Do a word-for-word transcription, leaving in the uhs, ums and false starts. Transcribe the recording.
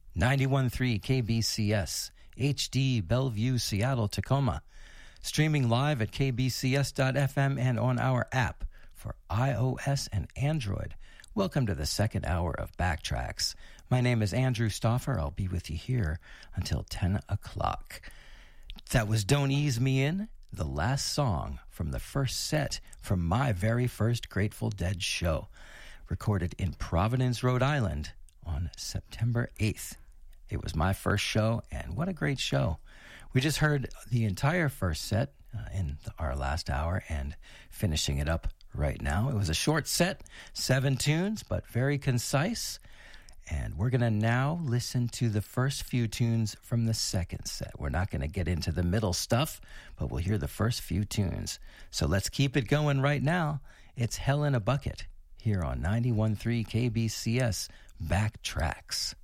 ninety-one point three K B C S, H D, Bellevue, Seattle, Tacoma. Streaming live at k b c s dot f m and on our app for iOS and Android. Welcome to the second hour of Backtracks. My name is Andrew Stauffer. I'll be with you here until ten o'clock. That was Don't Ease Me In, the last song from the first set from my very first Grateful Dead show, recorded in Providence, Rhode Island on September eighth. It was my first show, and what a great show. We just heard the entire first set uh, in the, our last hour and finishing it up right now. It was a short set, seven tunes, but very concise. And we're going to now listen to the first few tunes from the second set. We're not going to get into the middle stuff, but we'll hear the first few tunes. So let's keep it going right now. It's Hell in a Bucket here on ninety-one point three K B C S Backtracks.